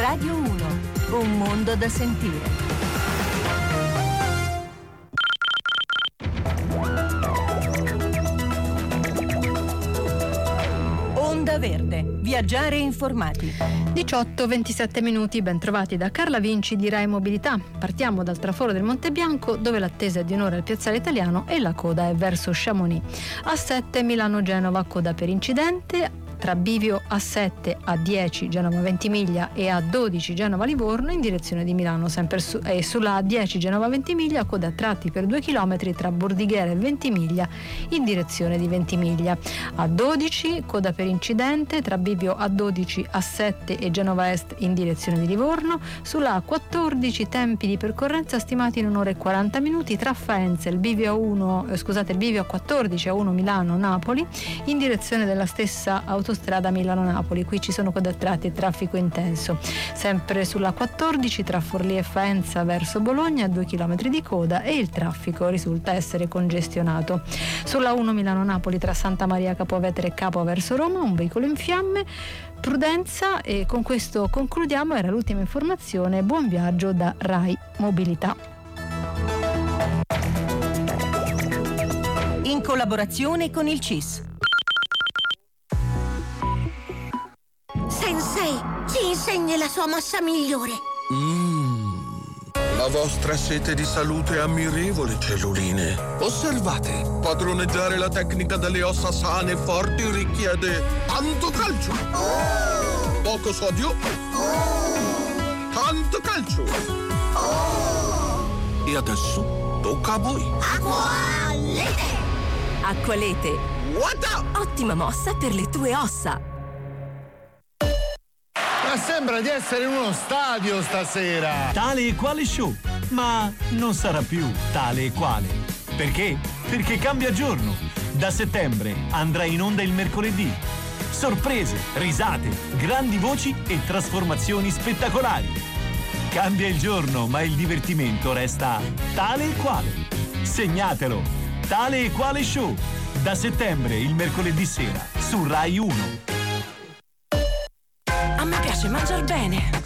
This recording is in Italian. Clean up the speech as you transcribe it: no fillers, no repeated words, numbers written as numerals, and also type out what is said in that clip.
Radio 1, un mondo da sentire. Onda Verde, viaggiare informati. 18-27 minuti, ben trovati da Carla Vinci di Rai Mobilità. Partiamo dal traforo del Monte Bianco, dove l'attesa è di un'ora al Piazzale Italiano e la coda è verso Chamonix. A7 Milano-Genova, coda per incidente. Tra bivio A7, A10 Genova Ventimiglia e A12 Genova Livorno in direzione di Milano, sempre sulla A10 Genova Ventimiglia, coda a tratti per 2 km tra Bordighera e Ventimiglia in direzione di Ventimiglia. A12 coda per incidente tra bivio A12 A7 e Genova Est in direzione di Livorno. Sulla A14 tempi di percorrenza stimati in 1 ora e 40 minuti tra Faenza il bivio A14 A1 Milano-Napoli in direzione della stessa autostrada Milano-Napoli. Qui ci sono code a tratti e traffico intenso. Sempre sulla 14 tra Forlì e Faenza verso Bologna 2 km di coda e il traffico risulta essere congestionato. Sulla 1 Milano-Napoli tra Santa Maria Capovetere e Capua verso Roma un veicolo in fiamme. Prudenza, e con questo concludiamo. Era l'ultima informazione. Buon viaggio da Rai Mobilità. In collaborazione con il CIS. Sensei, ci insegni la sua mossa migliore. La vostra sete di salute è ammirevole, celluline. Osservate, padroneggiare la tecnica delle ossa sane e forti richiede tanto calcio, poco sodio, tanto calcio. E adesso tocca a voi. Acqualete! Acqualete, What up? ottima mossa per le tue ossa. Ma sembra di essere in uno stadio stasera. Tale e quale show, ma non sarà più tale e quale. Perché? Perché cambia giorno. Da settembre andrà in onda il mercoledì. Sorprese, risate, grandi voci e trasformazioni spettacolari. Cambia il giorno, ma il divertimento resta tale e quale. Segnatelo. Tale e quale show. Da settembre il mercoledì sera su Rai 1. A me piace mangiar bene.